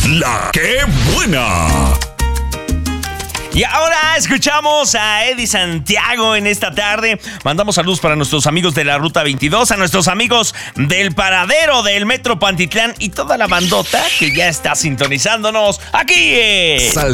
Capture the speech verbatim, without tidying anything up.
La que buena. Y ahora escuchamos a Eddie Santiago en esta tarde. Mandamos saludos para nuestros amigos de la Ruta veintidós, a nuestros amigos del Paradero del Metro Pantitlán y toda la bandota que ya está sintonizándonos aquí en